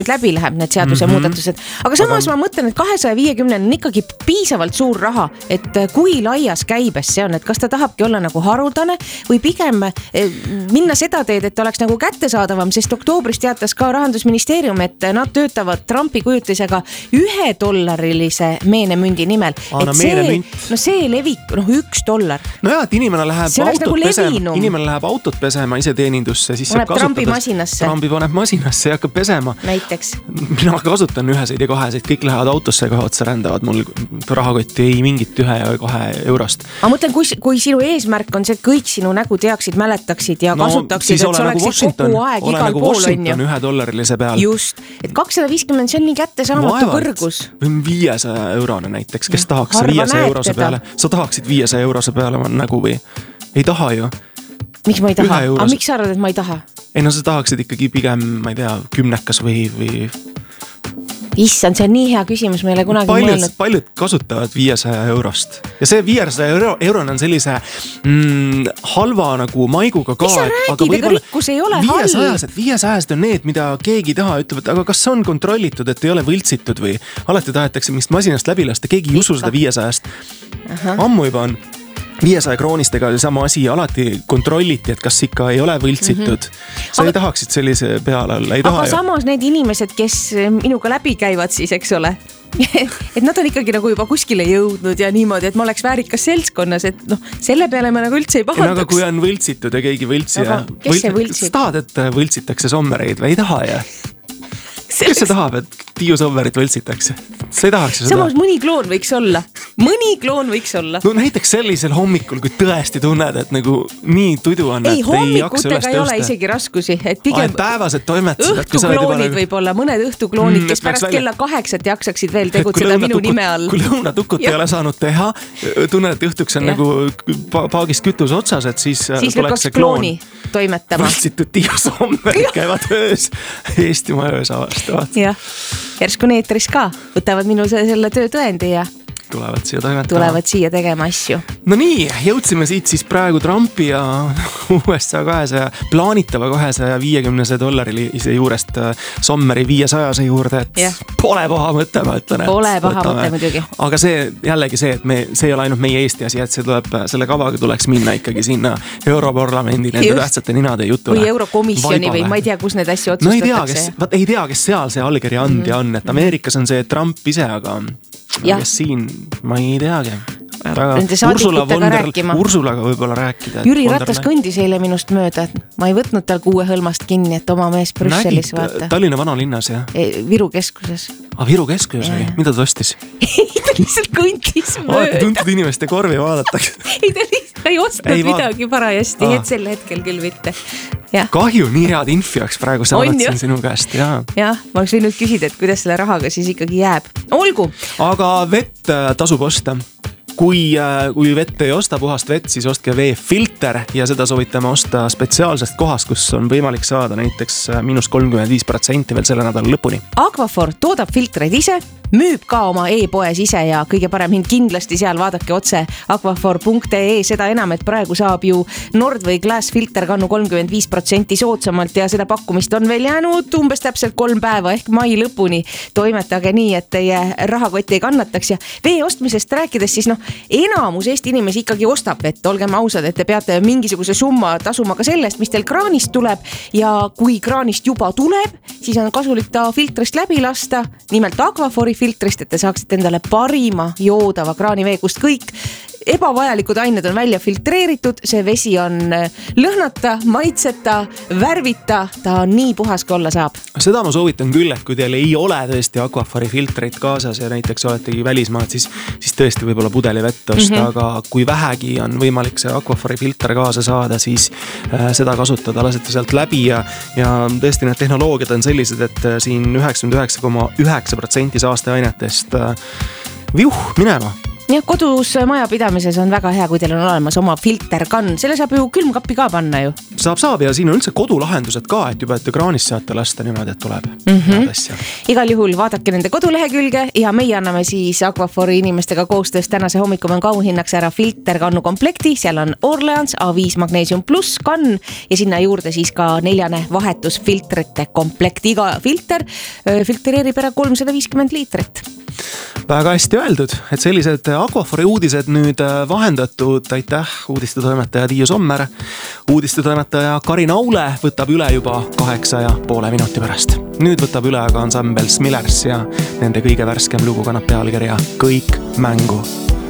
läbi läheb need seaduse muudatused. Aga samas ma mõtlen, et 250 on ikkagi piisavalt suur raha, et kui laias käibes see on, et kas ta tahabki olla nagu haruldane või pigem minna seda teed, et oleks nagu kättesaadavam, sest oktoobris teatas ka Rahandusministeerium, et nad töötavad Trumpi kujutisega $1 meenemündi nimel. See levik, $1. No jah, et inimene läheb autot pesema iseteenindusse, siis saab kasutada. Trumpi paneb masinasse ja hakkab pesema. Näiteks. Mina kasutan 1 ja 2, kõik lähevad autosse ja kohe otsa rändavad. Mul rahakotti ei mingit 1 ja 2 eurost. Ma mõtlen, kui sinu eesmärk on see, et kõik sinu nägu teaksid, mäletaksid ja kasutaksid, et see oleksid kogu aeg igal pool on ju. $1 peal. Just, et 250 see on nii kättesaamatu kõrgus. 500 näiteks, kes tahaks 500 peale. Sa tahaksid 500 peale oma nägu või? Ei taha ju. Miks ma ei taha? Aga miks sa arvad, et ma ei taha? Ei no sa tahaksid ikkagi pigem, ma ei tea, 10 või... Issand, see on nii hea küsimus, meile kunagi mõelnud. Paljud kasutavad 500 ja see 500 on sellise halva nagu maiguga ka. Mis sa räägid, aga rikkus ei ole halb? 500 on need, mida keegi taha ütleb, et aga kas see on kontrollitud, et ei ole võltsitud või alati tahetakse mingist masinast läbi lasta, keegi ei usu seda 500. Ammu juba on 500 kroonistega sama asi, alati kontrolliti, et kas ikka ei ole võltsitud. Sa ei tahaksid sellise peale olla, ei taha. Aga samas need inimesed, kes minuga läbi käivad siis, eks ole, et nad on ikkagi nagu juba kuskile jõudnud ja niimoodi, et ma oleks väärikas seltskonnas, et selle peale ma nagu üldse ei pahandaks. Aga kui on võltsitud ja keegi võltsija, kes see võltsib? Tahad, et võltsitakse sommereid või ei taha ja? Kes see tahab, et Tiiu sommerit võltsitakse? Sa ei tahaks seda. Samas mõni kloon võiks olla. No näiteks sellisel hommikul, kui tõesti tunned, et nagu nii tudu on, et ei jaksa üles tõusta. Hommikutega ei ole isegi raskusi. Et pigem päevased toimetused. Õhtukloonid võib-olla, mõned õhtukloonid, kes pärast kella 8 jaksaksid veel tegutseda minu nime all. Kui lõunatukut ei ole saanud teha, tunned, et õhtuks on nagu paagist kütus otsas, et siis tuleks see klooni toimetama. Võltsitud Tiiu sommerid käivad öös Eestimaa öös avastavad. Jah, järsku neetris ka võtavad minu selle töö tõendi ja tulevad siia tegema asju. No nii, jõudsime siit siis praegu Trumpi ja USA 200 plaanitava $250 juurest sommeri 500 juurde, et pole paha mõte, ma ütlen. Pole paha mõte muidugi. Aga see jällegi see, et see ei ole ainult meie Eesti asi, et see tuleb, selle kavaga tuleks minna ikkagi sinna Europarlamendi nende tähtsate ninade jutule. Või Eurokomisjoni või ma ei tea, kus need asju otsustatakse. No ei tea, kes seal see allkirja andja on, et Ameerikas on see Trump ise, aga kes siin, ma ei teagi. Ursulaga võib-olla rääkida. Jüri Ratas kõndis eile minust mööda, et ma ei võtnud tal kuue hõlmast kinni, et oma mees Brüsselis vaata. Tallinna vanalinnas, jah? Viru keskuses. Viru keskuses või? Mida ta ostis? Ta lihtsalt kõndis mööda. Alati tuntud inimeste korvi vaadatakse. Ta ei ostnud midagi parajasti, et sel hetkel küll mitte. Kahju, nii head infiaks praegu saadetsin sinu käest. Jah, ma oleks võinud küsida, et kuidas selle rahaga siis ikkagi jääb. Olgu! Aga vett tasub osta. Kui vett ei osta puhast vett, siis ostke veefilter ja seda soovitame osta spetsiaalsest kohast, kus on võimalik saada näiteks -35% veel selle nädala lõpuni. Aquaphor toodab filtreid ise, müüb ka oma e-poes ise ja kõige parem hind kindlasti seal, vaadake otse aquaphor.ee, seda enam, et praegu saab ju Nordway Glass filter kannu 35% soodsamalt ja seda pakkumist on veel jäänud umbes täpselt 3 päeva ehk mai lõpuni. Toimetage nii, et teie rahakott ei kannataks ja vee ostmisest rääkides siis enamus Eesti inimesi ikkagi ostab vett, olgem ausad, et te peate mingisuguse summa tasuma ka sellest, mis teil kraanist tuleb ja kui kraanist juba tuleb, siis on kasulik ta filtrist läbi lasta, nimelt Aquaphori filtrist, et te saaksite endale parima joodava kraanivee, kust kõik ebavajalikud ained on välja filtreeritud, see vesi on lõhnata, maitseta, värvita, ta on nii puhas, kui olla saab. Seda ma soovitan küll, et kui teil ei ole tõesti Aquaphori filtreid kaasas ja näiteks oletegi välismaad, siis tõesti võib-olla pudeli vett osta, aga kui vähegi on võimalik see Aquaphori filter kaasa saada, siis seda kasutada, lasete sealt läbi ja tõesti need tehnoloogiad on sellised, et siin 99,9% saasteainetest minema. Ja kodus majapidamises on väga hea, kui teil on olemas oma filterkann. Selle saab ju külmkappi ka panna ju. saab ja siin on üldse kodulahendused ka, et juba et ekraanist saate lasta niimoodi, et tuleb asja. Igal juhul vaadake nende kodulehekülge ja meie anname siis Aquafori inimestega koostöös tänase hommikupäeva auhinnaks ära filterkannu komplekti, seal on Orleans A5 Magnesium Plus kann ja sinna juurde siis ka 4 vahetusfiltrite komplekt. Iga filtreerib ära 350 liitrit. Väga hästi öeldud, et sellised Aquafori uudised nüüd vahendatud, aitäh uudistetoimetaja Tiiu Sommer. Uudistetoimetaja Karin Aule võtab üle juba 8,5 minuti pärast. Nüüd võtab üle aga ansambel Smillers ja nende kõige värskem lugu kannab pealkirja Kõik mängu.